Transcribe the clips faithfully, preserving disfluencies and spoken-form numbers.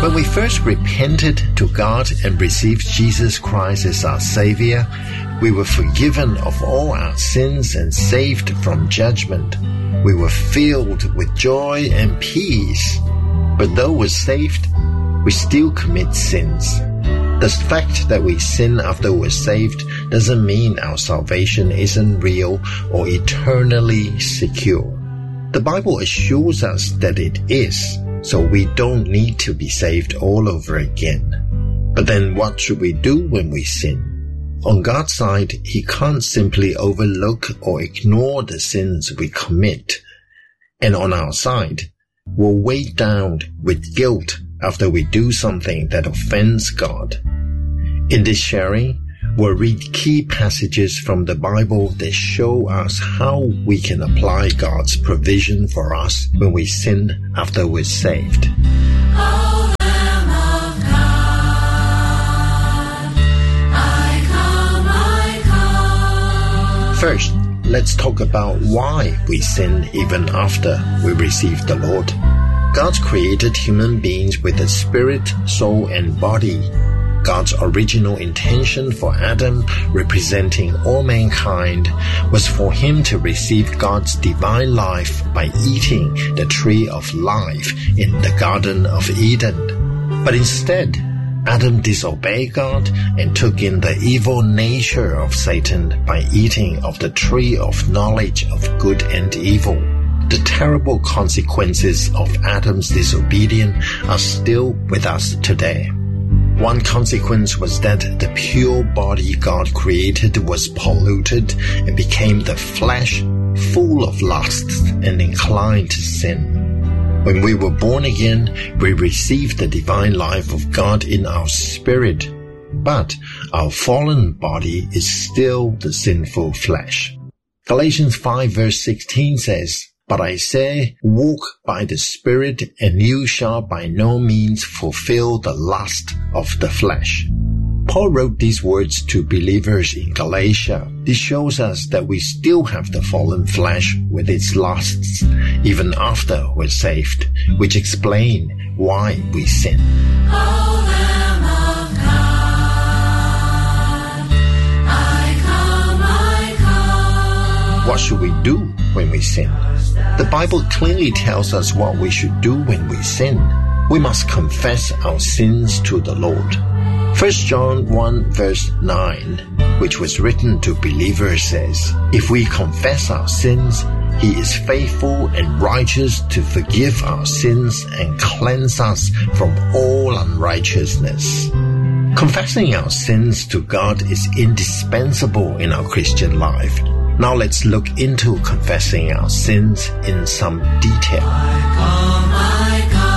When we first repented to God and received Jesus Christ as our Savior, we were forgiven of all our sins and saved from judgment. We were filled with joy and peace. But though we're saved, we still commit sins. The fact that we sin after we're saved doesn't mean our salvation isn't real or eternally secure. The Bible assures us that it is, so we don't need to be saved all over again. But then what should we do when we sin? On God's side, He can't simply overlook or ignore the sins we commit. And on our side, we're weighed down with guilt after we do something that offends God. In this sharing, we'll read key passages from the Bible that show us how we can apply God's provision for us when we sin after we're saved. Oh, Lamb of God, I come, I come. First, let's talk about why we sin even after we receive the Lord. God created human beings with a spirit, soul, and body. God's original intention for Adam, representing all mankind, was for him to receive God's divine life by eating the tree of life in the Garden of Eden. But instead, Adam disobeyed God and took in the evil nature of Satan by eating of the tree of knowledge of good and evil. The terrible consequences of Adam's disobedience are still with us today. One consequence was that the pure body God created was polluted and became the flesh, full of lusts and inclined to sin. When we were born again, we received the divine life of God in our spirit, but our fallen body is still the sinful flesh. Galatians five verse sixteen says, "But I say, walk by the Spirit, and you shall by no means fulfill the lust of the flesh." Paul wrote these words to believers in Galatia. This shows us that we still have the fallen flesh with its lusts, even after we're saved, which explain why we sin. Oh, Lamb of God, I come, I come. What should we do when we sin? The Bible clearly tells us what we should do when we sin. We must confess our sins to the Lord. First John one verse nine, which was written to believers, says, "If we confess our sins, He is faithful and righteous to forgive our sins and cleanse us from all unrighteousness." Confessing our sins to God is indispensable in our Christian life. Now let's look into confessing our sins in some detail. I come, I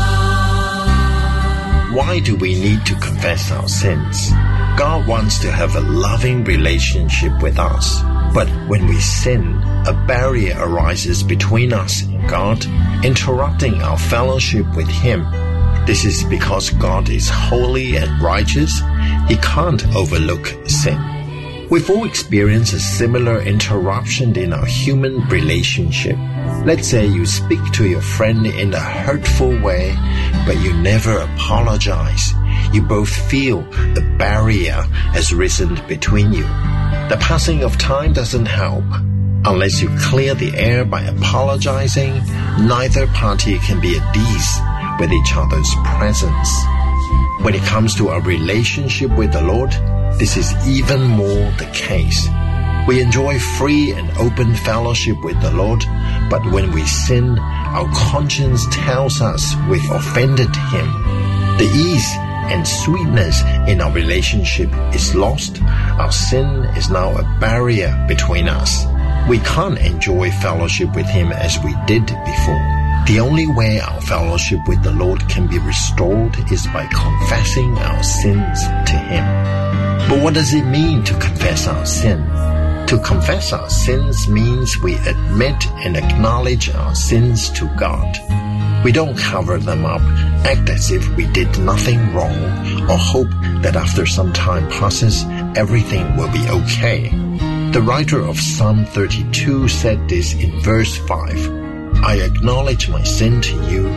come. Why do we need to confess our sins? God wants to have a loving relationship with us. But when we sin, a barrier arises between us and God, interrupting our fellowship with Him. This is because God is holy and righteous. He can't overlook sin. We've all experienced a similar interruption in our human relationship. Let's say you speak to your friend in a hurtful way, but you never apologize. You both feel the barrier has risen between you. The passing of time doesn't help. Unless you clear the air by apologizing, neither party can be at ease with each other's presence. When it comes to our relationship with the Lord, this is even more the case. We enjoy free and open fellowship with the Lord, but when we sin, our conscience tells us we've offended Him. The ease and sweetness in our relationship is lost. Our sin is now a barrier between us. We can't enjoy fellowship with Him as we did before. The only way our fellowship with the Lord can be restored is by confessing our sins to Him. But what does it mean to confess our sin? To confess our sins means we admit and acknowledge our sins to God. We don't cover them up, act as if we did nothing wrong, or hope that after some time passes, everything will be okay. The writer of Psalm thirty-two said this in verse five, "I acknowledge my sin to you,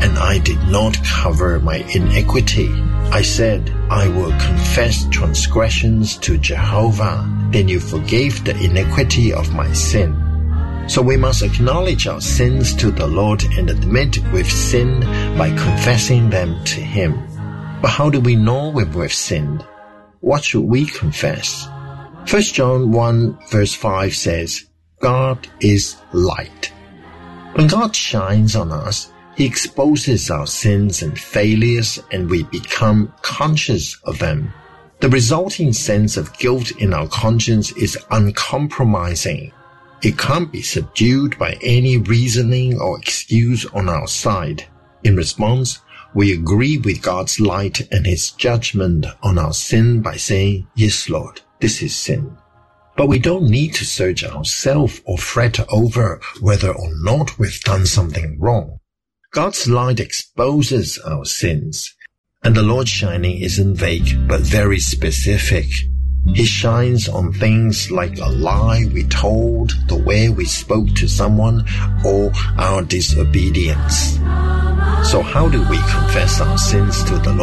and I did not cover my iniquity. I said, I will confess transgressions to Jehovah. Then you forgave the iniquity of my sin. So we must acknowledge our sins to the Lord and admit we've sinned by confessing them to Him. But how do we know when we've sinned? What should we confess? First John one verse five says, God is light. When God shines on us, He exposes our sins and failures, and we become conscious of them. The resulting sense of guilt in our conscience is uncompromising. It can't be subdued by any reasoning or excuse on our side. In response, we agree with God's light and His judgment on our sin by saying, Yes, Lord, this is sin. But we don't need to search ourselves or fret over whether or not we've done something wrong. God's light exposes our sins, and the Lord's shining isn't vague but very specific. He shines on things like a lie we told, the way we spoke to someone, or our disobedience. So how do we confess our sins to the